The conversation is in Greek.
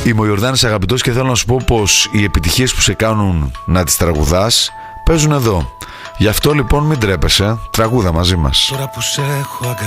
Είμαι ο Ιορδάνης Αγαπητός και θέλω να σου πω πως οι επιτυχίες που σε κάνουν να τις τραγουδάς παίζουν εδώ. Γι' αυτό λοιπόν μην τρέπεσαι, τραγούδα μαζί μας. Τώρα που σε έχω